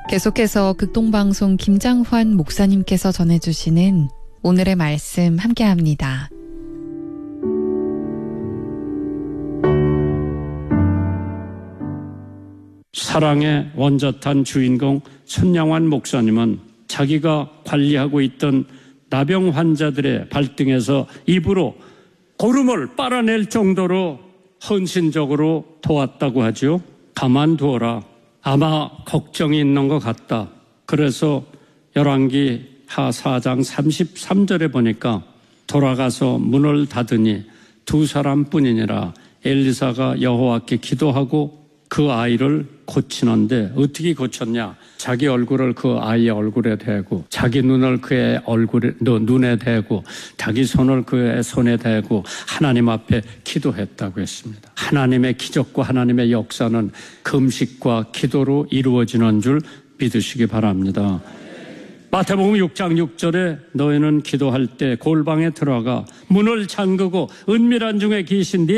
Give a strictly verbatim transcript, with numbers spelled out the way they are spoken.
계속해서 극동방송 김장환 목사님께서 전해주시는 오늘의 말씀 함께합니다. 사랑의 원자탄 주인공 손양환 목사님은 자기가 관리하고 있던 나병 환자들의 발등에서 입으로 고름을 빨아낼 정도로 헌신적으로 도왔다고 하죠. 가만두어라. 아마 걱정이 있는 것 같다. 그래서 열왕기 하 사 장 삼십삼 절에 보니까 돌아가서 문을 닫으니 두 사람뿐이니라. 엘리사가 여호와께 기도하고 그 아이를 고치는데 어떻게 고쳤냐? 자기 얼굴을 그 아이의 얼굴에 대고, 자기 눈을 그의 얼굴에, 눈에 대고, 자기 손을 그의 손에 대고 하나님 앞에 기도했다고 했습니다. 하나님의 기적과 하나님의 역사는 금식과 기도로 이루어지는 줄 믿으시기 바랍니다. 마태복음 육 장 육 절에 너희는 기도할 때 골방에 들어가 문을 잠그고 은밀한 중에 계신 네